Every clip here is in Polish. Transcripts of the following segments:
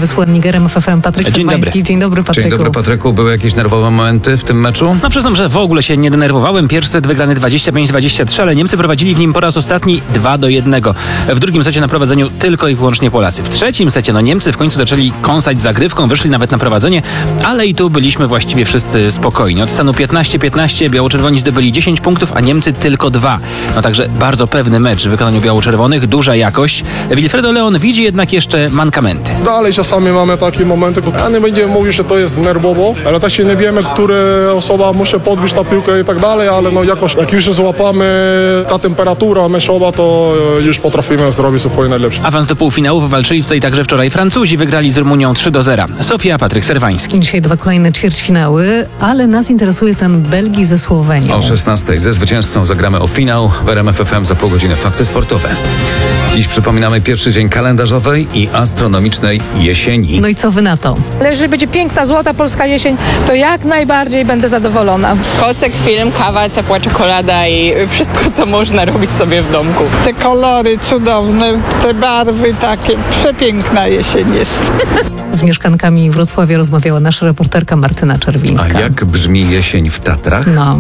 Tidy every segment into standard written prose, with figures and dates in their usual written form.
wysłannik RMF FM Patryk Serwański. Dzień dobry, Patryku. Dzień dobry, Patryku. Były jakieś nerwowe momenty w tym meczu? No przyznam, że w ogóle się nie denerwowałem. Pierwszy set wygrany 25-23, ale Niemcy prowadzili w nim po raz ostatni 2-1. W drugim secie na prowadzeniu tylko i wyłącznie Polacy. W trzecim secie Niemcy w końcu zaczęli kąsać zagrywką, wyszli nawet na prowadzenie, ale i tu byliśmy właściwie wszyscy spokojni. Od stanu 15-15 biało-czerwoni zdobyli 10 punktów, a Niemcy tylko 2. No także bardzo pewny mecz w wykonaniu biało-czerwonych, duża jakość. Wilfredo Leon widzi jednak jeszcze mankamenty. Dalej czasami mamy takie momenty, ja nie będziemy mówić, że to jest nerwowo, ale też się nie wiemy, która osoba musi podbić ta piłkę i tak dalej, ale no jakoś jak już złapamy ta temperatura meczowa, to już potrafimy zrobić swoje najlepsze. Awans do półfinałów walczyli tutaj także wczoraj Francuzi, wygrali z Rumunią 3-0. Sofia, Patryk Serwański. Dzisiaj 2 kolejne ćwierćfinały, ale nas interesuje ten Belgii ze Słowenią. O 16:00 ze zwycięzcą zagramy o finał w RMF FM za pół godziny. Fakty sportowe. Dziś przypominamy pierwszy dzień kalendarzowej i astronomicznej jesieni. No i co wy na to? Ale jeżeli będzie piękna, złota polska jesień, to jak najbardziej będę zadowolona. Kocek, film, kawa, ciepła czekolada i wszystko, co można robić sobie w domku. Te kolory cudowne, te barwy takie, przepiękna jesień jest. Z mieszkankami Wrocławia rozmawiała nasza reporterka Martyna Czerwińska. A jak brzmi jesień w Tatrach? No.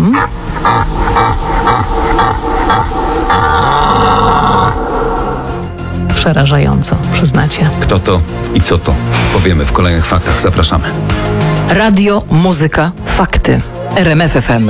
Przerażająco, przyznacie. Kto to i co to? Powiemy w kolejnych faktach. Zapraszamy. Radio, muzyka, fakty. RMF FM.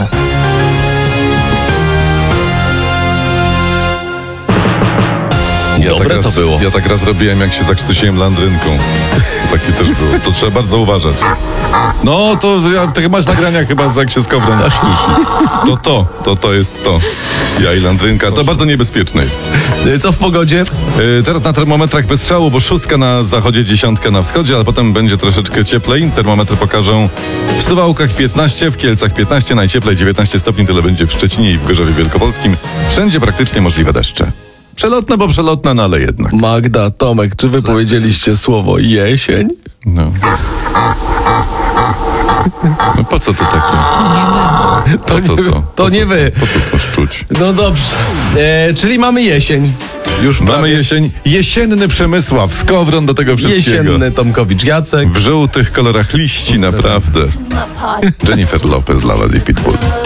Dobre to było. Ja tak raz robiłem, jak się zakrztusiłem landrynką. Takie też było. To trzeba bardzo uważać. No, to tak masz nagrania chyba, jak się z kowrem krztusi. To jest to. Ja i landrynka. To bardzo niebezpieczne jest. Co w pogodzie? Teraz na termometrach bez strzału, bo 6 na zachodzie, 10 na wschodzie, ale potem będzie troszeczkę cieplej. Termometry pokażą w Suwałkach 15, w Kielcach 15, najcieplej 19 stopni. Tyle będzie w Szczecinie i w Gorzowie Wielkopolskim. Wszędzie praktycznie możliwe deszcze. Przelotne, bo przelotne, no ale jednak. Magda, Tomek, czy wy powiedzieliście słowo jesień? No. No po co to takie? To nie my. To nie wy. Po co to szczuć? No dobrze. Czyli mamy jesień. Już mamy prawie. jesień. Jesienny Przemysław, Skowron do tego wszystkiego. Jesienny Tomkowicz Jacek. W żółtych kolorach liści, naprawdę. Jennifer Lopez, Lala i Pitbull.